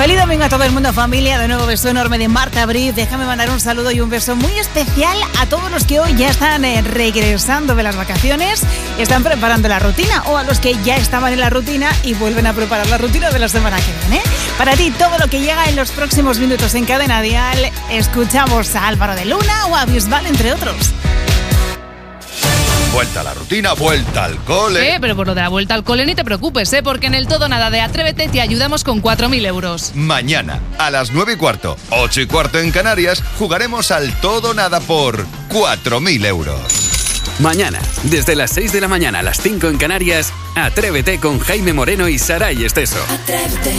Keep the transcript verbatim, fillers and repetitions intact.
Feliz domingo a todo el mundo, familia. De nuevo, beso enorme de Marta Briz. Déjame mandar un saludo y un beso muy especial a todos los que hoy ya están eh, regresando de las vacaciones, están preparando la rutina, o a los que ya estaban en la rutina y vuelven a preparar la rutina de la semana que viene. Para ti, todo lo que llega en los próximos minutos en Cadena Dial. Escuchamos a Álvaro de Luna o a Bisbal, entre otros. Vuelta a la rutina, vuelta al cole. Eh, pero por lo de la vuelta al cole ni te preocupes, ¿eh? Porque en el Todo Nada de Atrévete te ayudamos con cuatro mil euros. Mañana, a las nueve y cuarto, ocho y cuarto en Canarias, jugaremos al Todo Nada por cuatro mil euros. Mañana, desde las seis de la mañana a las cinco en Canarias, Atrévete con Jaime Moreno y Saray Esteso. Atrévete.